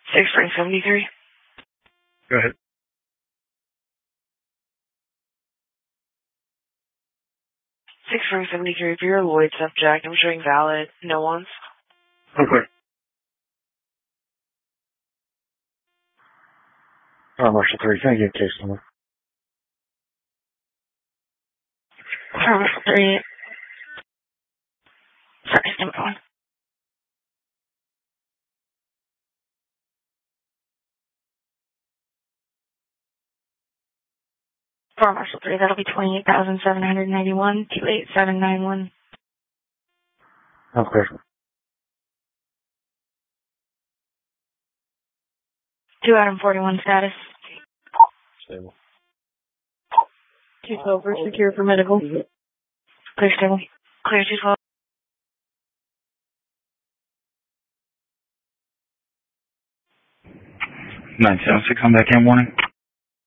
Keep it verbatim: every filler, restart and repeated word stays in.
Six Spring seventy-three. Go ahead. Six Spring seventy-three, if you're a Lloyd subject, I'm showing valid. No ones. Okay. Fire Marshal three, can I get case number? Fire Marshal three. Sorry, stand by. Fire Marshal three, that'll be twenty-eight thousand seven hundred ninety-one, two eight seven nine one. Okay. two out of forty-one status. Stable. two twelve for secure for medical. Clear stable. Clear two twelve. nine seven six, I'm back in warning.